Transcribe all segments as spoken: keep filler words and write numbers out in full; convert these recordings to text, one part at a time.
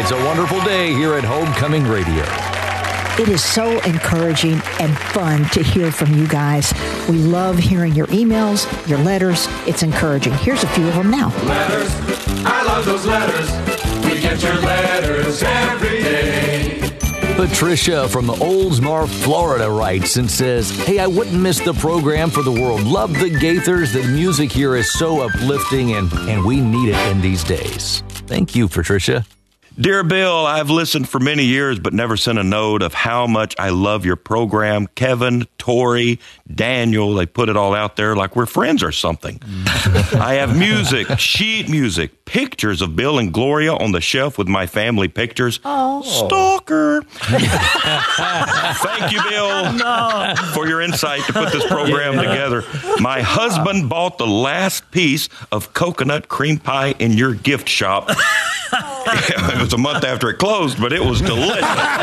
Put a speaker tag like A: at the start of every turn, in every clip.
A: It's a wonderful day here at Homecoming Radio.
B: It is so encouraging and fun to hear from you guys. We love hearing your emails, your letters. It's encouraging. Here's a few of them now.
C: Letters, I love those letters. We get your letters every day.
A: Patricia from Oldsmar, Florida writes and says, hey, I wouldn't miss the program for the world. Love the Gaithers. The music here is so uplifting, and, and we need it in these days. Thank you, Patricia.
D: Dear Bill, I've listened for many years but never sent a note of how much I love your program. Kevin, Tori, Daniel, they put it all out there like we're friends or something. I have music, sheet music, pictures of Bill and Gloria on the shelf with my family pictures.
B: Oh.
D: Stalker. Thank you, Bill, no. for your insight to put this program yeah. together. My husband bought the last piece of coconut cream pie in your gift shop. It was a month after it closed, but it was delicious.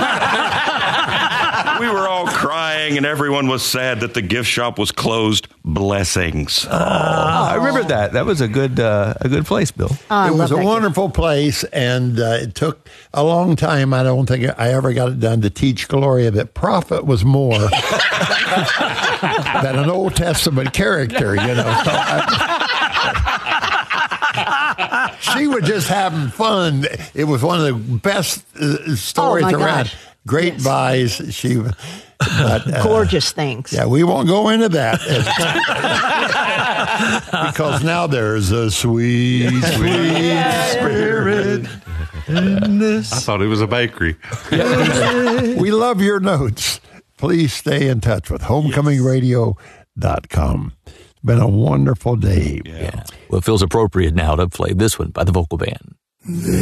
D: We were all crying, and everyone was sad that the gift shop was closed. Blessings.
E: Oh, I remember that. That was a good uh, a good place, Bill.
B: Oh,
F: it was a wonderful
B: gift.
F: place, and uh, it took a long time. I don't think I ever got it done to teach Gloria that profit was more than an Old Testament character, you know. So I, she was just having fun. It was one of the best uh, stories
B: oh
F: around.
B: Gosh.
F: Great
B: yes.
F: buys. She, but, uh,
B: gorgeous things.
F: Yeah, we won't go into that because now there's a sweet, sweet spirit in this.
G: I thought it was a bakery.
F: We love your notes. Please stay in touch with homecoming radio dot com. Been a wonderful day.
A: Yeah. Well, it feels appropriate now to play this one by the vocal band.